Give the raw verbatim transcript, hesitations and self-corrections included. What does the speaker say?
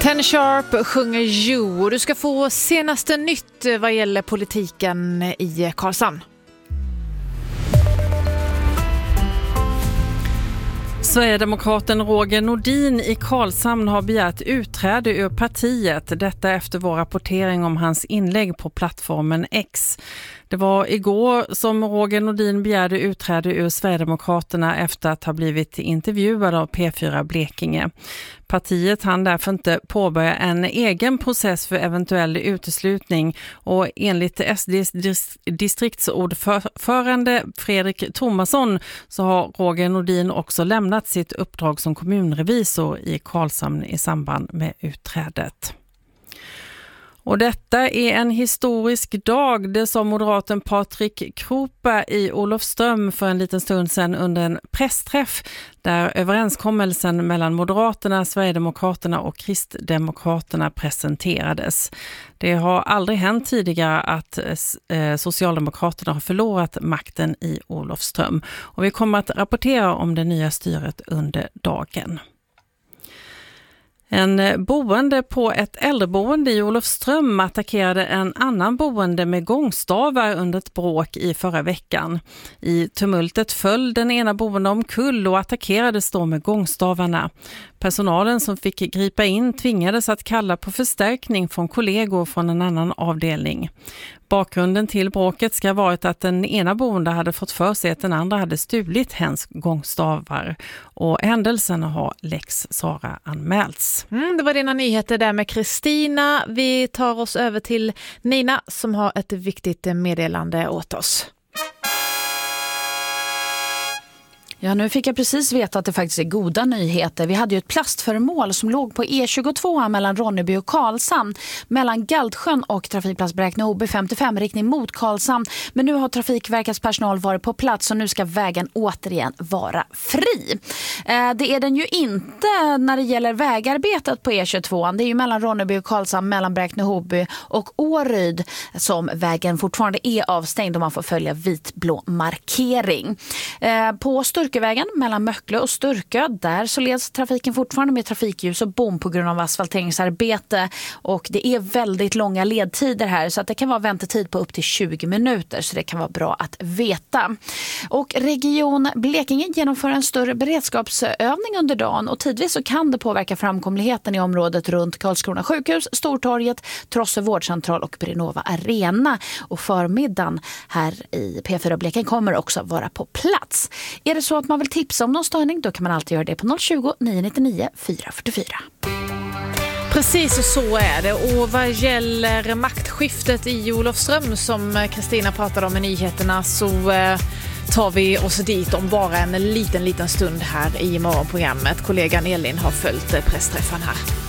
Ten Sharp sjunger You och du ska få senaste nytt vad gäller politiken i Karlshamn. Sverigedemokraten Roger Nordin i Karlshamn har begärt utträde ur partiet. Detta efter vår rapportering om hans inlägg på plattformen X. Det var igår som Roger Nordin begärde utträde ur Sverigedemokraterna efter att ha blivit intervjuad av P fyra Blekinge. Partiet hann därför inte påbörja en egen process för eventuell uteslutning och enligt S D:s distriktsordförande Fredrik Thomasson så har Roger Nordin också lämnat sitt uppdrag som kommunrevisor i Karlshamn i samband med utträdet. Och detta är en historisk dag, det sa moderaten Patrik Kropa i Olofström för en liten stund sedan under en pressträff där överenskommelsen mellan Moderaterna, Sverigedemokraterna och Kristdemokraterna presenterades. Det har aldrig hänt tidigare att eh, Socialdemokraterna har förlorat makten i Olofström och vi kommer att rapportera om det nya styret under dagen. En boende på ett äldreboende i Olofström attackerade en annan boende med gångstavar under ett bråk i förra veckan. I tumultet föll den ena boende omkull och attackerades då med gångstavarna. Personalen som fick gripa in tvingades att kalla på förstärkning från kollegor från en annan avdelning. Bakgrunden till bråket ska ha varit att den ena boende hade fått för sig att den andra hade stulit hens gångstavar. Och händelsen har Lex Sara anmälts. Mm, det var dina nyheter där med Kristina. Vi tar oss över till Nina som har ett viktigt meddelande åt oss. Ja, nu fick jag precis veta att det faktiskt är goda nyheter. Vi hade ju ett plastföremål som låg på E tjugotvå mellan Ronneby och Karlshamn, mellan Galtsjön och trafikplats Bräkne-Hoby femtiofem riktning mot Karlshamn. Men nu har Trafikverkets personal varit på plats och nu ska vägen återigen vara fri. Eh, det är den ju inte när det gäller vägarbetet på E tjugotvå. Det är ju mellan Ronneby och Karlshamn, mellan Bräkne-Hoby och Åryd som vägen fortfarande är avstängd och man får följa vitblå markering. Eh, på Sturk vägen mellan Möckle och Sturkö, där så leds trafiken fortfarande med trafikljus och bom på grund av asfalteringsarbete och det är väldigt långa ledtider här så att det kan vara väntetid på upp till tjugo minuter så det kan vara bra att veta. Och Region Blekinge genomför en större beredskapsövning under dagen och tidvis så kan det påverka framkomligheten i området runt Karlskrona sjukhus, Stortorget, Trosse vårdcentral och Brinova Arena och förmiddagen här i P fyra Blekinge kommer också vara på plats. Är det så att man vill tipsa om någon störning, då kan man alltid göra det på noll tjugo, nio nio fyra fyra fyra. Precis så är det. Och vad gäller maktskiftet i Olofström som Kristina pratade om i nyheterna så eh, tar vi oss dit om bara en liten, liten stund här i morgonprogrammet. Kollegan Elin har följt pressträffen här.